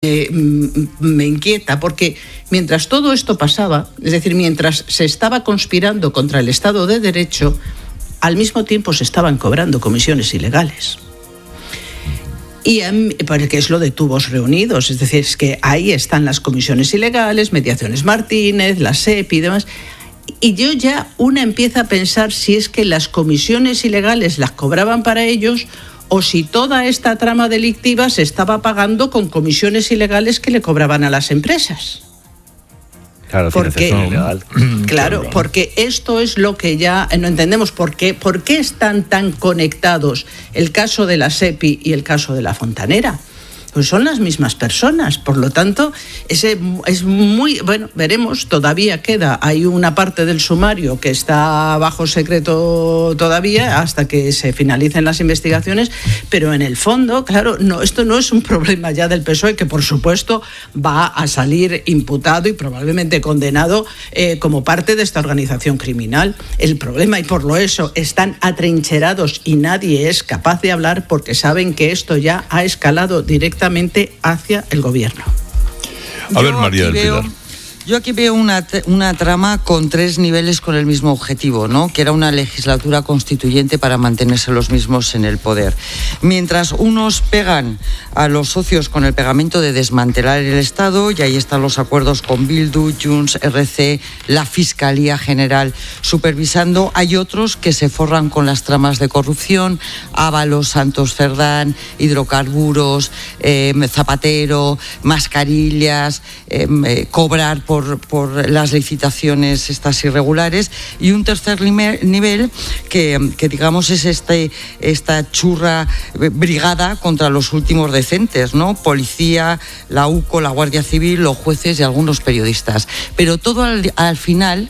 me inquieta, porque mientras todo esto pasaba, es decir, mientras se estaba conspirando contra el Estado de Derecho, al mismo tiempo se estaban cobrando comisiones ilegales. Y porque es lo de tubos reunidos, es decir, es que ahí están las comisiones ilegales, Mediaciones Martínez, la SEPI y demás. Y yo ya empieza a pensar si es que las comisiones ilegales las cobraban para ellos o si toda esta trama delictiva se estaba pagando con comisiones ilegales que le cobraban a las empresas. Claro, financiación ilegal. Claro, porque esto es lo que ya no entendemos. ¿Por qué están tan conectados el caso de la SEPI y el caso de la Fontanera? Pues son las mismas personas, por lo tanto, es muy... Bueno, veremos, todavía hay una parte del sumario que está bajo secreto todavía hasta que se finalicen las investigaciones, pero en el fondo, claro, esto no es un problema ya del PSOE, que por supuesto va a salir imputado y probablemente condenado como parte de esta organización criminal. El problema, y por lo eso están atrincherados y nadie es capaz de hablar porque saben que esto ya ha escalado directamente hacia el gobierno. A ver, María del Pilar. Yo aquí veo una trama con 3 niveles con el mismo objetivo, ¿no? Que era una legislatura constituyente para mantenerse los mismos en el poder. Mientras unos pegan a los socios con el pegamento de desmantelar el Estado, y ahí están los acuerdos con Bildu, Junts, RC, la Fiscalía General supervisando, hay otros que se forran con las tramas de corrupción, Ábalos, Santos Cerdán, hidrocarburos, Zapatero, mascarillas, cobrar por las licitaciones estas irregulares, y un tercer nivel que digamos es esta churra brigada contra los últimos decentes, ¿no? Policía, la UCO, la Guardia Civil, los jueces y algunos periodistas. Pero todo al final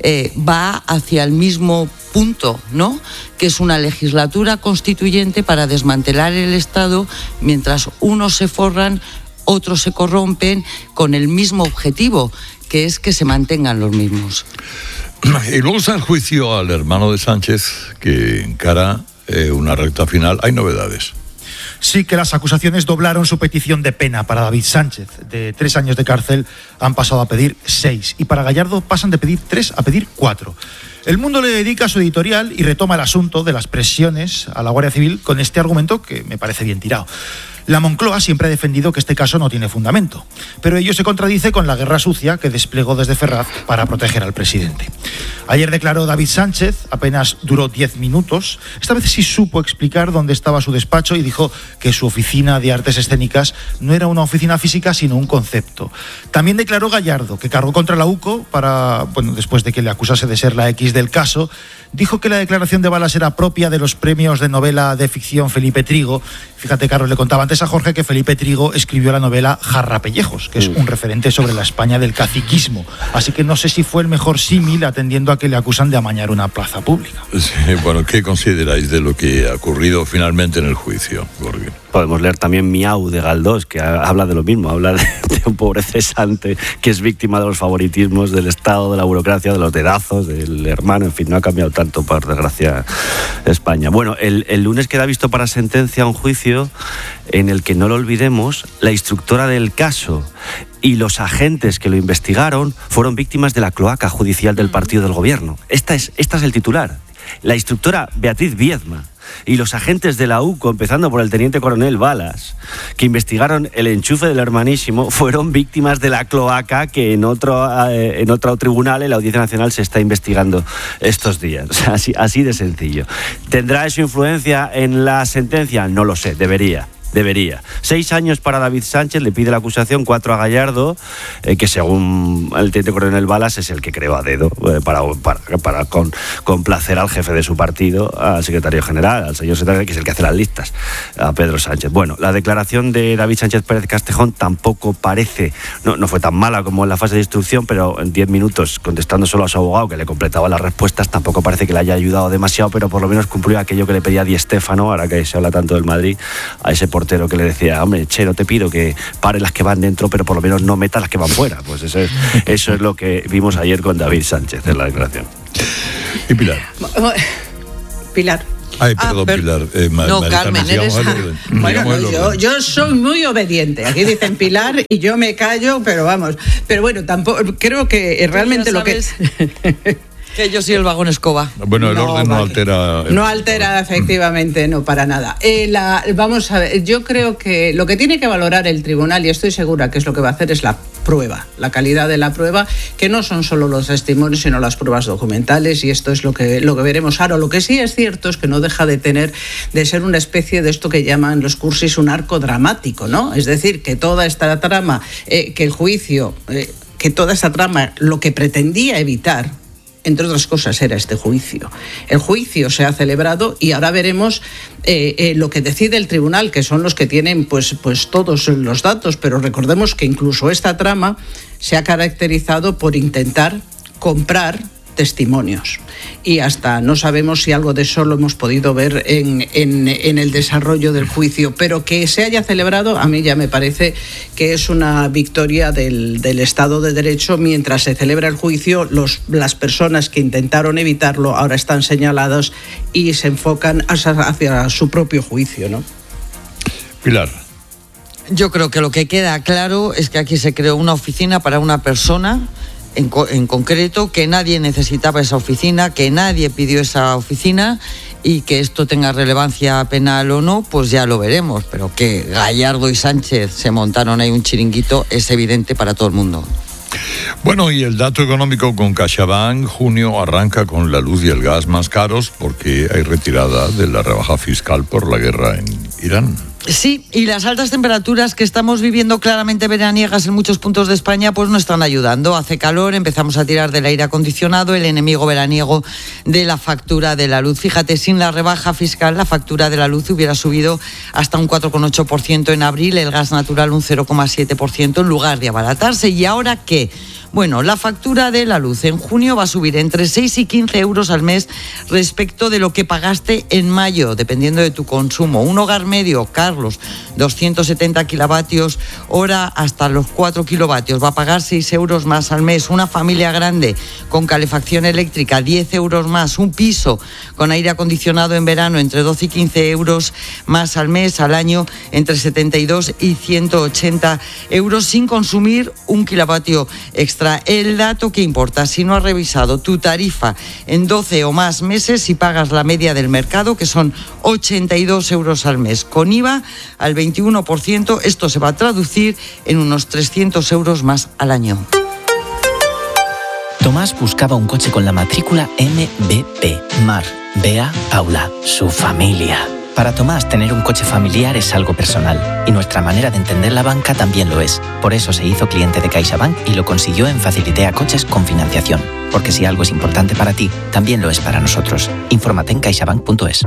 va hacia el mismo punto, ¿no? Que es una legislatura constituyente para desmantelar el Estado, mientras unos se forran, otros se corrompen, con el mismo objetivo, que es que se mantengan los mismos. Y luego está el juicio al hermano de Sánchez, que encara una recta final. Hay novedades. Sí, que las acusaciones doblaron su petición de pena. Para David Sánchez, de 3 años de cárcel, han pasado a pedir 6. Y para Gallardo pasan de pedir 3 a pedir 4. El Mundo le dedica su editorial y retoma el asunto de las presiones a la Guardia Civil con este argumento que me parece bien tirado. La Moncloa siempre ha defendido que este caso no tiene fundamento, pero ello se contradice con la guerra sucia que desplegó desde Ferraz para proteger al presidente. Ayer declaró David Sánchez, apenas duró 10 minutos. Esta vez sí supo explicar dónde estaba su despacho y dijo que su oficina de artes escénicas no era una oficina física, sino un concepto. También declaró Gallardo, que cargó contra la UCO después de que le acusase de ser la X del caso. Dijo que la declaración de Balas era propia de los premios de novela de ficción Felipe Trigo. Fíjate, Carlos, le contaba antes a Jorge que Felipe Trigo escribió la novela Jarrapellejos, que es un referente sobre la España del caciquismo. Así que no sé si fue el mejor símil, atendiendo a que le acusan de amañar una plaza pública. Sí, bueno, ¿qué consideráis de lo que ha ocurrido finalmente en el juicio, Jorge? Podemos leer también Miau de Galdós, que habla de lo mismo, habla de un pobre cesante que es víctima de los favoritismos del Estado, de la burocracia, de los dedazos, del hermano, en fin, no ha cambiado tanto, por desgracia, España. Bueno, el lunes queda visto para sentencia un juicio en el que, no lo olvidemos, la instructora del caso y los agentes que lo investigaron fueron víctimas de la cloaca judicial del partido del gobierno. Este es el titular. La instructora Beatriz Viedma y los agentes de la UCO, empezando por el teniente coronel Balas, que investigaron el enchufe del hermanísimo, fueron víctimas de la cloaca que en otro tribunal, en la Audiencia Nacional, se está investigando estos días. Así de sencillo. ¿Tendrá eso influencia en la sentencia? No lo sé, debería. 6 años para David Sánchez, le pide la acusación, 4 a Gallardo, que según el teniente coronel Balas es el que creó a dedo para complacer al jefe de su partido, al secretario general, al señor secretario, que es el que hace las listas, a Pedro Sánchez. Bueno, la declaración de David Sánchez Pérez Castejón tampoco parece, no fue tan mala como en la fase de instrucción, pero en 10 minutos, contestando solo a su abogado, que le completaba las respuestas, tampoco parece que le haya ayudado demasiado, pero por lo menos cumplió aquello que le pedía Di Stéfano, ahora que se habla tanto del Madrid, a ese portero que le decía, hombre, no te pido que pare las que van dentro, pero por lo menos no meta las que van fuera. Pues eso es lo que vimos ayer con David Sánchez en la declaración. ¿Y Pilar? Pilar. Ay, perdón, Pilar. No, Carmen, eres... Bueno, yo soy muy obediente. Aquí dicen Pilar y yo me callo, pero vamos. Pero bueno, tampoco creo que realmente lo que... Que yo soy el vagón escoba. Bueno, el orden no altera... No altera, efectivamente, no, para nada. Vamos a ver, yo creo que lo que tiene que valorar el tribunal, y estoy segura que es lo que va a hacer, es la prueba, la calidad de la prueba, que no son solo los testimonios, sino las pruebas documentales, y esto es lo que veremos ahora. Lo que sí es cierto es que no deja de ser una especie de esto que llaman los cursis un arco dramático, ¿no? Es decir, que toda esta trama, que el juicio, que toda esta trama lo que pretendía evitar, entre otras cosas, era este juicio. El juicio se ha celebrado y ahora veremos lo que decide el tribunal, que son los que tienen pues todos los datos, pero recordemos que incluso esta trama se ha caracterizado por intentar comprar testimonios, y hasta no sabemos si algo de eso lo hemos podido ver en el desarrollo del juicio, pero que se haya celebrado a mí ya me parece que es una victoria del Estado de Derecho. Mientras se celebra el juicio, las personas que intentaron evitarlo ahora están señaladas y se enfocan hacia su propio juicio, ¿no? Pilar. Yo creo que lo que queda claro es que aquí se creó una oficina para una persona en concreto, que nadie necesitaba esa oficina, que nadie pidió esa oficina, y que esto tenga relevancia penal o no, pues ya lo veremos, pero que Gallardo y Sánchez se montaron ahí un chiringuito es evidente para todo el mundo. Bueno, y el dato económico con CaixaBank: junio arranca con la luz y el gas más caros porque hay retirada de la rebaja fiscal por la guerra en Irán. Sí, y las altas temperaturas que estamos viviendo claramente veraniegas en muchos puntos de España pues no están ayudando. Hace calor, empezamos a tirar del aire acondicionado, el enemigo veraniego de la factura de la luz. Fíjate, sin la rebaja fiscal la factura de la luz hubiera subido hasta un 4,8% en abril, el gas natural un 0,7% en lugar de abaratarse. ¿Y ahora qué? Bueno, la factura de la luz en junio va a subir entre 6 y 15 euros al mes respecto de lo que pagaste en mayo, dependiendo de tu consumo. Un hogar medio, Carlos, 270 kilovatios hora hasta los 4 kilovatios, va a pagar 6 euros más al mes. Una familia grande con calefacción eléctrica, 10 euros más. Un piso con aire acondicionado en verano, entre 12 y 15 euros más al mes. Al año, entre 72 y 180 euros, sin consumir un kilovatio extra. El dato que importa: si no has revisado tu tarifa en 12 o más meses y pagas la media del mercado, que son 82 euros al mes, con IVA al 21%, esto se va a traducir en unos 300 euros más al año. Tomás buscaba un coche con la matrícula MBP, Mar, Bea, Paula, su familia. Para Tomás, tener un coche familiar es algo personal, y nuestra manera de entender la banca también lo es. Por eso se hizo cliente de CaixaBank y lo consiguió en Facilitea Coches con financiación. Porque si algo es importante para ti, también lo es para nosotros. Infórmate en caixabank.es.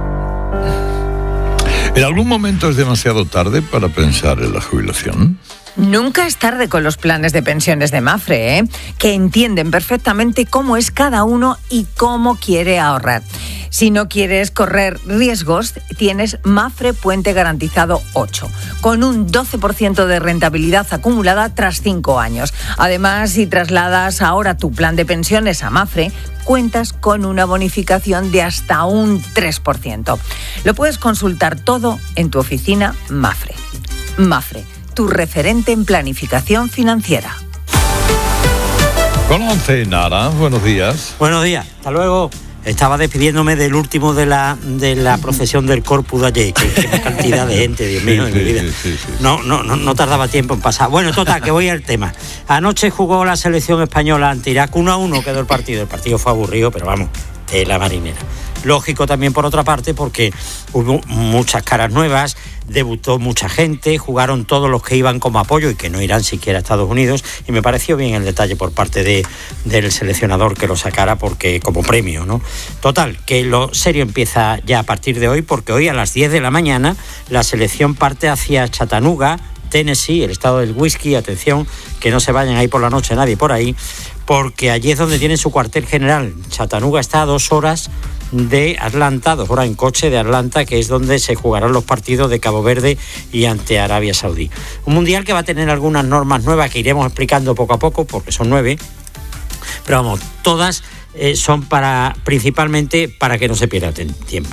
¿En algún momento es demasiado tarde para pensar en la jubilación? Nunca es tarde con los planes de pensiones de Mapfre, que entienden perfectamente cómo es cada uno y cómo quiere ahorrar. Si no quieres correr riesgos, tienes Mapfre Puente Garantizado 8, con un 12% de rentabilidad acumulada tras 5 años. Además, si trasladas ahora tu plan de pensiones a Mapfre, cuentas con una bonificación de hasta un 3%. Lo puedes consultar todo en tu oficina Mapfre. Mapfre, tu referente en planificación financiera. Con 11, Nara, buenos días. Buenos días, hasta luego. Estaba despidiéndome del último de la procesión del Corpus de ayer. Qué cantidad de gente, Dios mío, en mi vida. Sí. No tardaba tiempo en pasar. Bueno, total, que voy al tema. Anoche jugó la selección española ante Irak, 1-1 quedó el partido. El partido fue aburrido, pero vamos, la marinera. Lógico también por otra parte, porque hubo muchas caras nuevas, debutó mucha gente, jugaron todos los que iban como apoyo y que no irán siquiera a Estados Unidos, y me pareció bien el detalle por parte del seleccionador que lo sacara porque como premio, ¿no? Total, que lo serio empieza ya a partir de hoy, porque hoy a las 10 de la mañana la selección parte hacia Chattanooga, Tennessee, el estado del whisky. Atención, que no se vayan ahí por la noche nadie por ahí, porque allí es donde tienen su cuartel general. Chattanooga está a 2 horas de Atlanta, 2 horas en coche de Atlanta, que es donde se jugarán los partidos de Cabo Verde y ante Arabia Saudí. Un mundial que va a tener algunas normas nuevas que iremos explicando poco a poco, porque son 9, pero vamos, todas son principalmente para que no se pierda tiempo.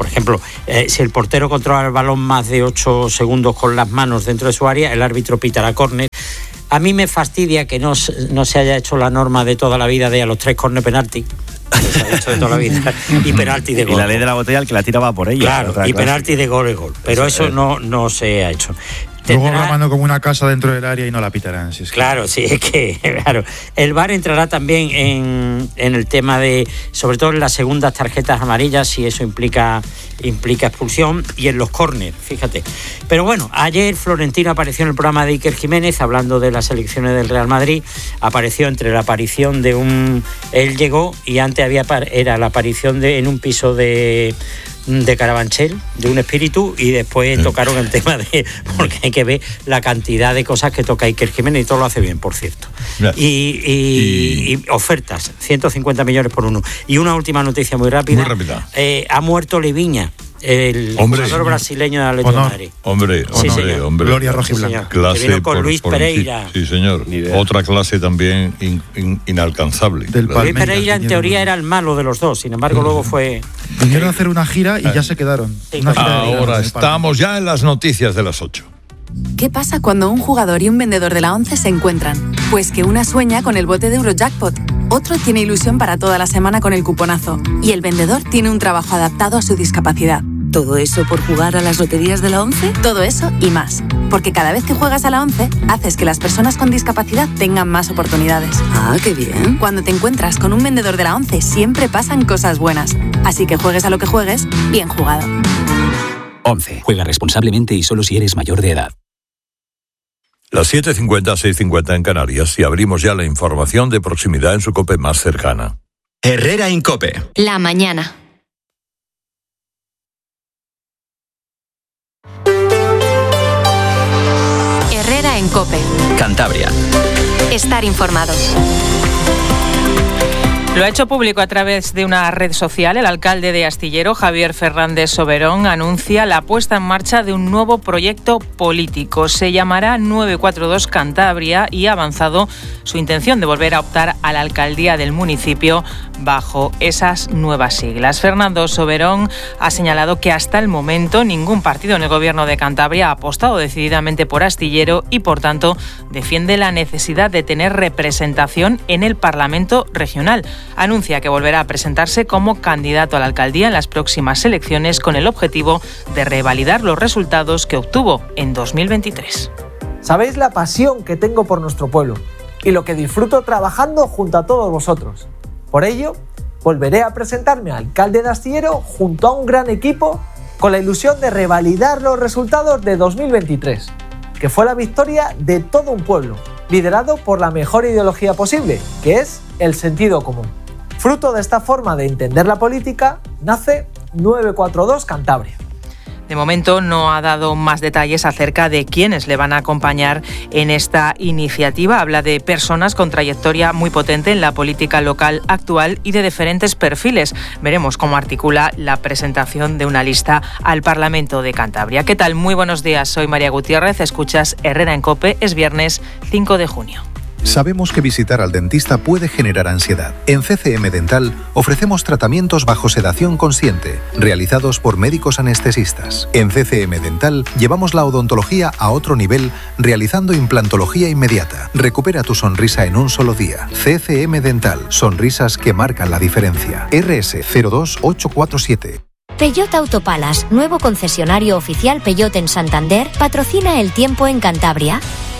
Por ejemplo, si el portero controla el balón más de 8 segundos con las manos dentro de su área, el árbitro pitará córner. A mí me fastidia que no se haya hecho la norma de toda la vida de a los 3 córner penalti. Se ha hecho de toda la vida. Y penalti de gol. Y la ley de la botella, el que la tira va por ella. Claro, y penalti de gol es gol. Pero eso no se ha hecho. Luego grabando como una casa dentro del área y no la pitarán. Si es que... Claro, sí, es que, claro. El VAR entrará también en el tema de, sobre todo en las segundas tarjetas amarillas, si eso implica expulsión, y en los córner, fíjate. Pero bueno, ayer Florentino apareció en el programa de Iker Jiménez, hablando de las elecciones del Real Madrid. Apareció entre la aparición de él llegó, y antes era la aparición en un piso de Carabanchel, de un espíritu, y después tocaron el tema porque hay que ver la cantidad de cosas que toca Iker Jiménez, y todo lo hace bien, por cierto. Y ofertas, 150 millones por uno. Y una última noticia muy rápida. Ha muerto Liviña, el jugador brasileño de Atlético de Madrid. Hombre. Gloria rojiblanca. Clase que vino con Luis Pereira. Sí, señor. Otra clase también inalcanzable. Luis Pereira, en teoría, era el malo de los dos. Sin embargo, luego fue... Vinieron a hacer una gira y ya se quedaron. Ahora estamos ya en las noticias de las 8. ¿Qué pasa cuando un jugador y un vendedor de la ONCE se encuentran? Pues que una sueña con el bote de Eurojackpot, otro tiene ilusión para toda la semana con el cuponazo, y el vendedor tiene un trabajo adaptado a su discapacidad. ¿Todo eso por jugar a las loterías de la ONCE? Todo eso y más. Porque cada vez que juegas a la ONCE, haces que las personas con discapacidad tengan más oportunidades. ¡Ah, qué bien! Cuando te encuentras con un vendedor de la ONCE, siempre pasan cosas buenas. Así que juegues a lo que juegues, bien jugado. ONCE. Juega responsablemente y solo si eres mayor de edad. Las 7:50, 6:50 en Canarias, y abrimos ya la información de proximidad en su COPE más cercana. Herrera en COPE. La mañana. Herrera en COPE. Cantabria. Estar informado. Lo ha hecho público a través de una red social. El alcalde de Astillero, Javier Fernández Soberón, anuncia la puesta en marcha de un nuevo proyecto político. Se llamará 942 Cantabria y ha avanzado su intención de volver a optar a la alcaldía del municipio bajo esas nuevas siglas. Fernando Soberón ha señalado que hasta el momento ningún partido en el gobierno de Cantabria ha apostado decididamente por Astillero y, por tanto, defiende la necesidad de tener representación en el Parlamento regional. Anuncia que volverá a presentarse como candidato a la alcaldía en las próximas elecciones con el objetivo de revalidar los resultados que obtuvo en 2023. Sabéis la pasión que tengo por nuestro pueblo y lo que disfruto trabajando junto a todos vosotros. Por ello, volveré a presentarme a alcalde de Astillero junto a un gran equipo con la ilusión de revalidar los resultados de 2023, que fue la victoria de todo un pueblo, liderado por la mejor ideología posible, que es el sentido común. Fruto de esta forma de entender la política, nace 942 Cantabria. De momento no ha dado más detalles acerca de quiénes le van a acompañar en esta iniciativa. Habla de personas con trayectoria muy potente en la política local actual y de diferentes perfiles. Veremos cómo articula la presentación de una lista al Parlamento de Cantabria. ¿Qué tal? Muy buenos días. Soy María Gutiérrez. Escuchas Herrera en COPE. Es viernes 5 de junio. Sabemos que visitar al dentista puede generar ansiedad. En CCM Dental ofrecemos tratamientos bajo sedación consciente, realizados por médicos anestesistas. En CCM Dental llevamos la odontología a otro nivel, realizando implantología inmediata. Recupera tu sonrisa en un solo día. CCM Dental, sonrisas que marcan la diferencia. RS 02847. Peugeot Autopalas, nuevo concesionario oficial Peugeot en Santander, patrocina el tiempo en Cantabria.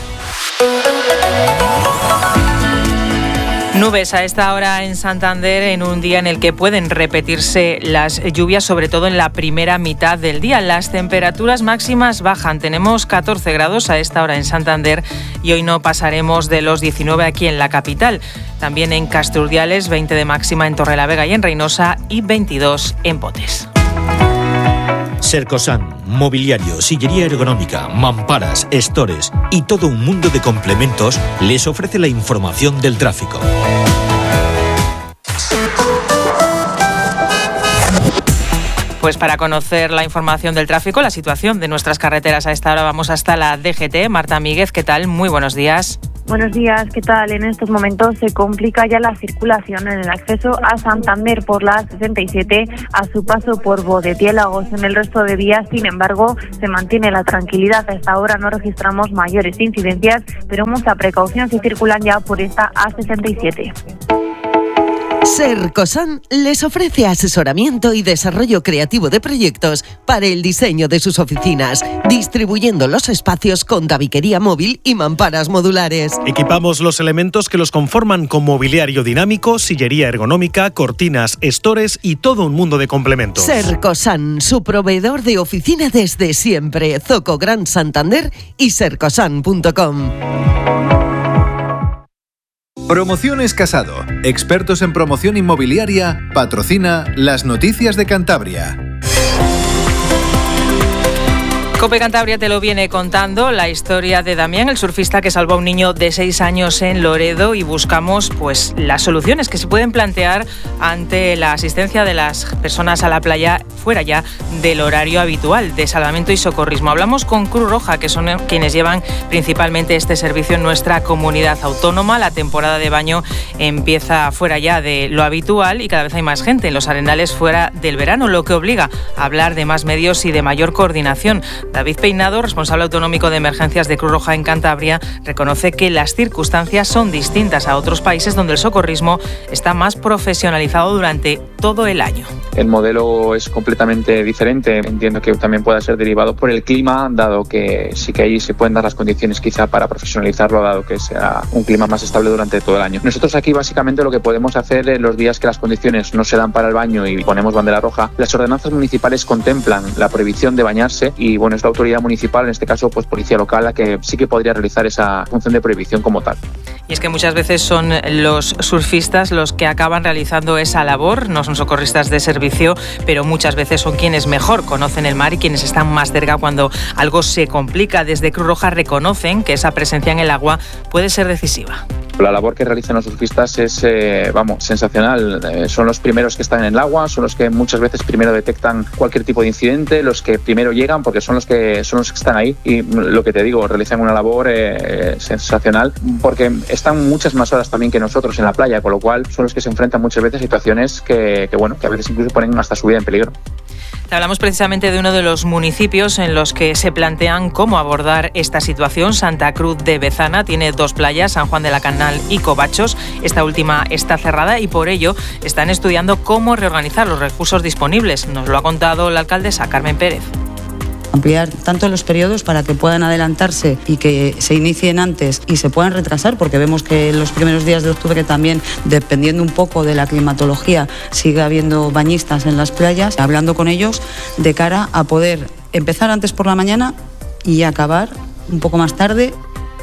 Nubes a esta hora en Santander en un día en el que pueden repetirse las lluvias, sobre todo en la primera mitad del día. Las temperaturas máximas bajan. Tenemos 14 grados a esta hora en Santander y hoy no pasaremos de los 19 aquí en la capital. También en Castrurdiales, 20 de máxima en Torrelavega y en Reynosa y 22 en Potes. Sercosan, mobiliario, sillería ergonómica, mamparas, estores y todo un mundo de complementos les ofrece la información del tráfico. Pues para conocer la información del tráfico, la situación de nuestras carreteras a esta hora, vamos hasta la DGT. Marta Míguez, ¿qué tal? Muy buenos días. Buenos días, ¿qué tal? En estos momentos se complica ya la circulación en el acceso a Santander por la A67 a su paso por Bodetiélagos. En el resto de vías, sin embargo, se mantiene la tranquilidad. A esta hora no registramos mayores incidencias, pero mucha precaución si circulan ya por esta A67. Sercosan les ofrece asesoramiento y desarrollo creativo de proyectos para el diseño de sus oficinas, distribuyendo los espacios con tabiquería móvil y mamparas modulares. Equipamos los elementos que los conforman con mobiliario dinámico, sillería ergonómica, cortinas, estores y todo un mundo de complementos. Sercosan, su proveedor de oficina desde siempre. Zoco Gran Santander y sercosan.com. Promociones Casado, expertos en promoción inmobiliaria, patrocina Las Noticias de Cantabria. COPE Cantabria te lo viene contando, la historia de Damián, el surfista que salvó a un niño de 6 años en Loredo, y buscamos pues las soluciones que se pueden plantear ante la asistencia de las personas a la playa fuera ya del horario habitual de salvamento y socorrismo. Hablamos con Cruz Roja, que son quienes llevan principalmente este servicio en nuestra comunidad autónoma. La temporada de baño empieza fuera ya de lo habitual y cada vez hay más gente en los arenales fuera del verano, lo que obliga a hablar de más medios y de mayor coordinación. David Peinado, responsable autonómico de emergencias de Cruz Roja en Cantabria, reconoce que las circunstancias son distintas a otros países donde el socorrismo está más profesionalizado durante todo el año. El modelo es completamente diferente. Entiendo que también pueda ser derivado por el clima, dado que sí que ahí se pueden dar las condiciones quizá para profesionalizarlo, dado que sea un clima más estable durante todo el año. Nosotros aquí básicamente lo que podemos hacer en los días que las condiciones no se dan para el baño y ponemos bandera roja, las ordenanzas municipales contemplan la prohibición de bañarse y bueno, es la autoridad municipal, en este caso pues policía local, la que sí que podría realizar esa función de prohibición como tal. Y es que muchas veces son los surfistas los que acaban realizando esa labor, no son socorristas de servicio, pero muchas veces son quienes mejor conocen el mar y quienes están más cerca cuando algo se complica. Desde Cruz Roja reconocen que esa presencia en el agua puede ser decisiva. La labor que realizan los surfistas es, sensacional. Son los primeros que están en el agua, son los que muchas veces primero detectan cualquier tipo de incidente, los que primero llegan porque son los que están ahí. Y lo que te digo, realizan una labor sensacional porque están muchas más horas también que nosotros en la playa, con lo cual son los que se enfrentan muchas veces a situaciones que a veces incluso ponen hasta su vida en peligro. Hablamos precisamente de uno de los municipios en los que se plantean cómo abordar esta situación. Santa Cruz de Bezana tiene 2 playas, San Juan de la Canal y Covachos. Esta última está cerrada y por ello están estudiando cómo reorganizar los recursos disponibles. Nos lo ha contado la alcaldesa Carmen Pérez. Ampliar tanto los periodos para que puedan adelantarse y que se inicien antes y se puedan retrasar, porque vemos que en los primeros días de octubre también, dependiendo un poco de la climatología, sigue habiendo bañistas en las playas, hablando con ellos de cara a poder empezar antes por la mañana y acabar un poco más tarde.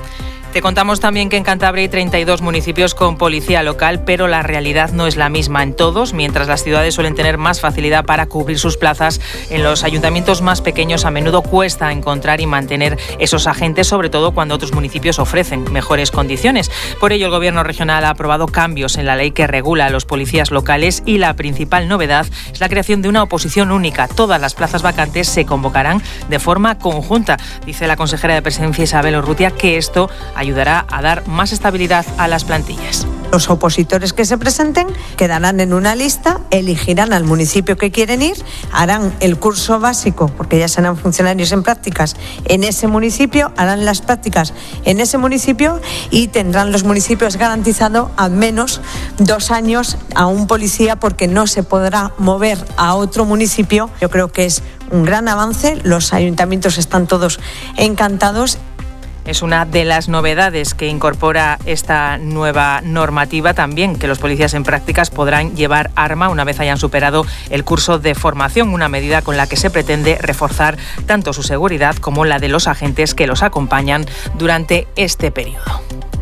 Te contamos también que en Cantabria hay 32 municipios con policía local, pero la realidad no es la misma en todos. Mientras las ciudades suelen tener más facilidad para cubrir sus plazas, en los ayuntamientos más pequeños a menudo cuesta encontrar y mantener esos agentes, sobre todo cuando otros municipios ofrecen mejores condiciones. Por ello, el Gobierno regional ha aprobado cambios en la ley que regula a los policías locales y la principal novedad es la creación de una oposición única. Todas las plazas vacantes se convocarán de forma conjunta. Dice la consejera de Presidencia Isabel Urrutia que esto ayudará a dar más estabilidad a las plantillas. Los opositores que se presenten quedarán en una lista, elegirán al municipio que quieren ir, harán el curso básico, porque ya serán funcionarios en prácticas en ese municipio, harán las prácticas en ese municipio y tendrán los municipios garantizado al menos 2 años a un policía, porque no se podrá mover a otro municipio. Yo creo que es un gran avance, los ayuntamientos están todos encantados. Es una de las novedades que incorpora esta nueva normativa también, que los policías en prácticas podrán llevar arma una vez hayan superado el curso de formación, una medida con la que se pretende reforzar tanto su seguridad como la de los agentes que los acompañan durante este periodo.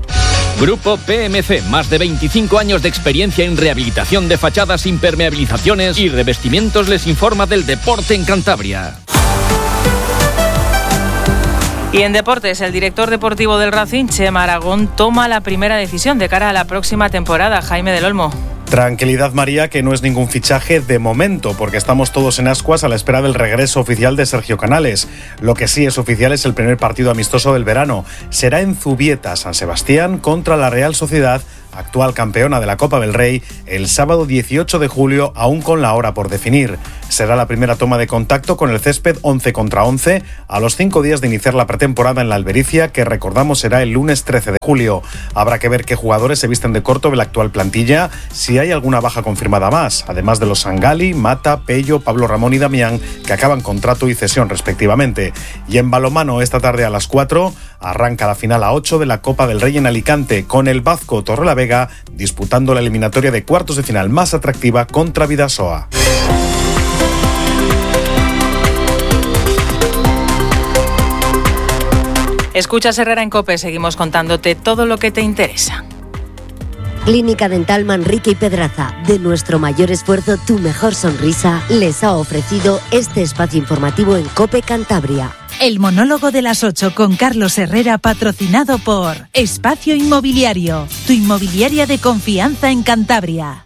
Grupo PMC, más de 25 años de experiencia en rehabilitación de fachadas, impermeabilizaciones y revestimientos, les informa del deporte en Cantabria. Y en deportes, el director deportivo del Racing, Chema Aragón, toma la primera decisión de cara a la próxima temporada. Jaime del Olmo. Tranquilidad, María, que no es ningún fichaje de momento, porque estamos todos en ascuas a la espera del regreso oficial de Sergio Canales. Lo que sí es oficial es el primer partido amistoso del verano. Será en Zubieta, San Sebastián, contra la Real Sociedad, actual campeona de la Copa del Rey, el sábado 18 de julio, aún con la hora por definir. Será la primera toma de contacto con el césped 11 contra 11, a los 5 días de iniciar la pretemporada en la Albericia, que recordamos será el lunes 13 de julio. Habrá que ver qué jugadores se visten de corto de la actual plantilla, si hay alguna baja confirmada más, además de los Sangali, Mata, Pello, Pablo Ramón y Damián, que acaban contrato y cesión respectivamente. Y en balonmano, esta tarde a las 4, arranca la final a 8 de la Copa del Rey en Alicante, con el Bazco Torrelavega disputando la eliminatoria de cuartos de final más atractiva contra Bidasoa. Escuchas Herrera en COPE, seguimos contándote todo lo que te interesa. Clínica Dental Manrique y Pedraza, de nuestro mayor esfuerzo, tu mejor sonrisa, les ha ofrecido este espacio informativo en COPE Cantabria. El monólogo de las 8 con Carlos Herrera, patrocinado por Espacio Inmobiliario, tu inmobiliaria de confianza en Cantabria.